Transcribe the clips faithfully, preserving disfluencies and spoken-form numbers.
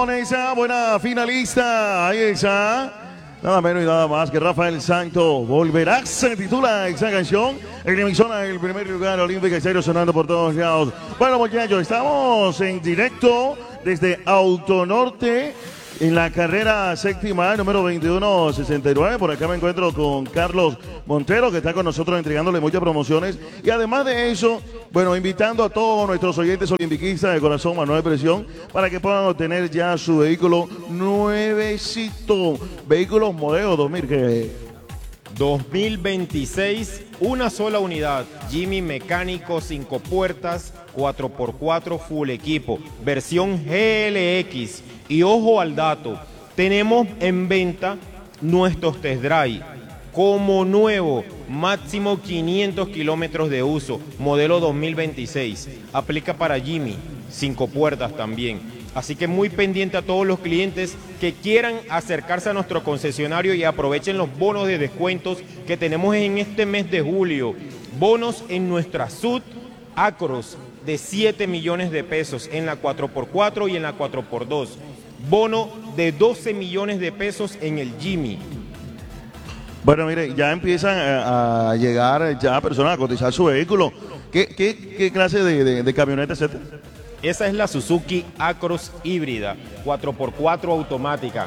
Esa buena finalista, ahí está. Nada menos y nada más que Rafael Santo volverá, se titula esa canción en emisora el primer lugar olímpico estéreo sonando por todos lados. Bueno, muchachos, estamos en directo desde Autonorte en la carrera séptima, número veintiuno sesenta y nueve. Por acá me encuentro con Carlos Montero, que está con nosotros entregándole muchas promociones. Y además de eso, bueno, invitando a todos nuestros oyentes olimpiquistas de corazón, Manuel Presión, para que puedan obtener ya su vehículo nuevecito. Vehículos modelo dos mil, que dos mil veintiséis, una sola unidad, Jimmy mecánico, cinco puertas, cuatro por cuatro full equipo, versión G L X. Y ojo al dato, tenemos en venta nuestros test drive como nuevo, máximo quinientos kilómetros de uso, modelo dos mil veintiséis. Aplica para Jimmy, cinco puertas también. Así que muy pendiente a todos los clientes que quieran acercarse a nuestro concesionario y aprovechen los bonos de descuentos que tenemos en este mes de julio. Bonos en nuestra S U V Acros de siete millones de pesos en la cuatro por cuatro y en la cuatro por dos. Bono de doce millones de pesos en el Jimmy. Bueno, mire, ya empiezan a, a llegar ya personas a cotizar su vehículo. ¿Qué, qué, qué clase de, de, de camioneta es esta? Esa es la Suzuki Acros híbrida, cuatro por cuatro automática,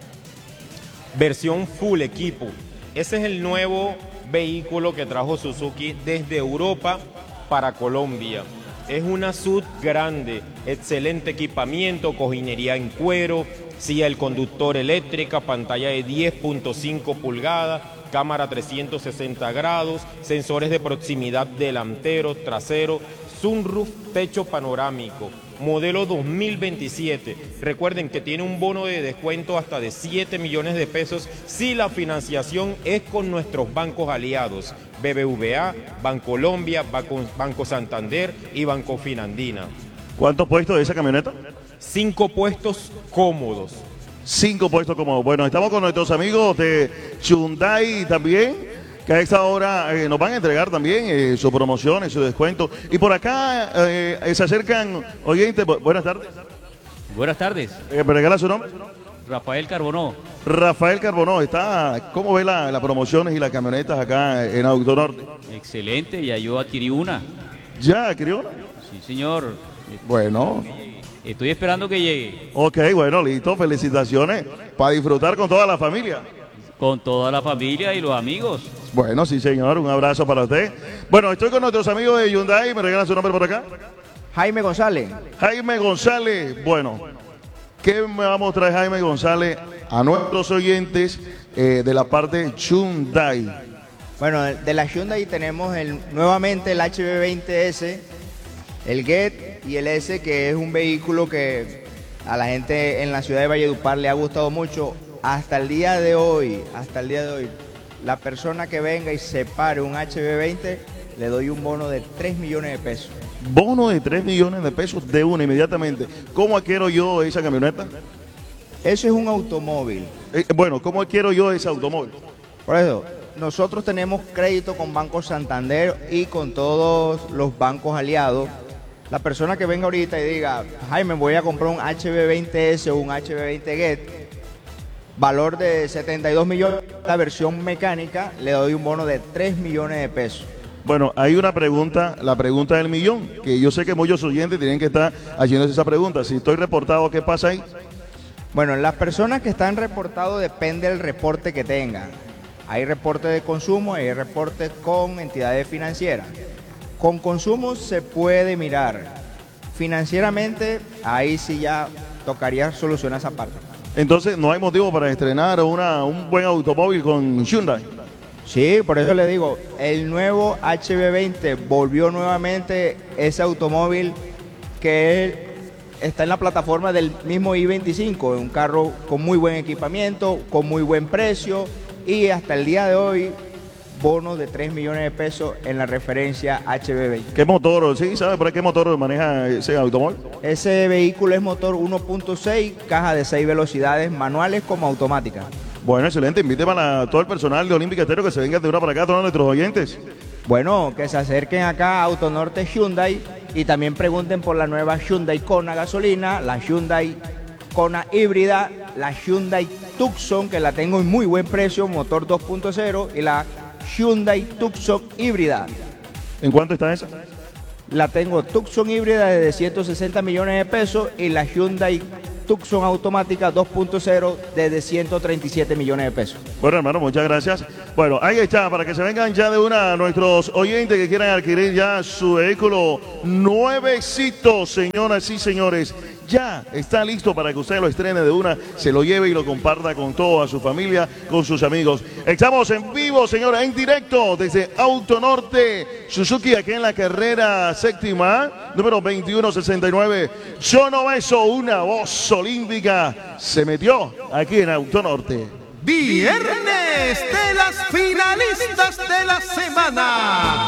versión full equipo. Ese es el nuevo vehículo que trajo Suzuki desde Europa para Colombia. Es una S U V grande, excelente equipamiento, cojinería en cuero, silla del conductor eléctrica, pantalla de diez punto cinco pulgadas, cámara trescientos sesenta grados, sensores de proximidad delantero, trasero, sunroof, techo panorámico, modelo dos mil veintisiete. Recuerden que tiene un bono de descuento hasta de siete millones de pesos si la financiación es con nuestros bancos aliados, B B V A, Bancolombia, Banco, Banco Santander y Banco Finandina. ¿Cuántos puestos de esa camioneta? Cinco puestos cómodos. Cinco puestos cómodos. Bueno, estamos con nuestros amigos de Hyundai también, que a esta hora eh, nos van a entregar también eh, sus promociones, su descuento. Y por acá eh, se acercan oyentes. Bu buenas tardes. Buenas tardes. Eh, ¿Me regala su nombre? Rafael Carbonó. Rafael Carbonó, está, ¿cómo ve la, las promociones y las camionetas acá en Autonorte? Excelente, ya yo adquirí una. ¿Ya adquirió una? Sí, señor. Bueno. Estoy esperando que llegue. Ok, bueno, listo. Felicitaciones para disfrutar con toda la familia. Con toda la familia y los amigos. Bueno, sí, señor. Un abrazo para usted. Bueno, estoy con nuestros amigos de Hyundai. ¿Me regalan su nombre por acá? Jaime González. Jaime González. Bueno, ¿qué me va a mostrar Jaime González a nuestros oyentes eh, de la parte Hyundai? Bueno, de la Hyundai tenemos el, nuevamente el H B veinte S, el Get y el S, que es un vehículo que a la gente en la ciudad de Valledupar le ha gustado mucho. Hasta el día de hoy, hasta el día de hoy, la persona que venga y separe un H B veinte, le doy un bono de tres millones de pesos. Bono de tres millones de pesos de una inmediatamente. ¿Cómo adquiero yo esa camioneta? Eso es un automóvil. Eh, bueno, ¿cómo adquiero yo ese automóvil? Por eso, nosotros tenemos crédito con Banco Santander y con todos los bancos aliados. La persona que venga ahorita y diga, Jaime, voy a comprar un H B veinte S o un H B veinte Get, valor de setenta y dos millones, la versión mecánica, le doy un bono de tres millones de pesos. Bueno, hay una pregunta, la pregunta del millón, que yo sé que muchos oyentes tienen que estar haciéndose esa pregunta. Si estoy reportado, ¿qué pasa ahí? Bueno, las personas que están reportados depende del reporte que tengan. Hay reportes de consumo, hay reportes con entidades financieras. Con consumo se puede mirar. Financieramente, ahí sí ya tocaría solucionar esa parte. Entonces, ¿no hay motivo para estrenar una, un buen automóvil con Hyundai? Sí, por eso le digo, el nuevo H B veinte volvió nuevamente ese automóvil que está en la plataforma del mismo i veinticinco, un carro con muy buen equipamiento, con muy buen precio y hasta el día de hoy bono de tres millones de pesos en la referencia H B veinte. ¿Qué motor? ¿Sí? ¿Sabe por qué motor maneja ese automóvil? Ese vehículo es motor uno punto seis, caja de seis velocidades, manuales como automática. Bueno, excelente. Invite para todo el personal de Olímpica Estéreo que se venga de una para acá, todos nuestros oyentes. Bueno, que se acerquen acá a Autonorte Hyundai y también pregunten por la nueva Hyundai Kona gasolina, la Hyundai Kona híbrida, la Hyundai Tucson, que la tengo en muy buen precio, motor dos punto cero, y la Hyundai Tucson híbrida. ¿En cuánto está esa? La tengo Tucson híbrida de ciento sesenta millones de pesos y la Hyundai Tucson automática dos punto cero desde ciento treinta y siete millones de pesos. Bueno, hermano, muchas gracias. Bueno, ahí está, para que se vengan ya de una nuestros oyentes que quieran adquirir ya su vehículo nuevecito, señoras y señores. Ya está listo para que usted lo estrene de una, se lo lleve y lo comparta con toda su familia, con sus amigos. Estamos en vivo, señora, en directo desde Auto Norte Suzuki, aquí en la carrera séptima, número veintiuno sesenta y nueve. Yo no beso, una voz olímpica se metió aquí en Auto Norte. Viernes de las finalistas de la semana.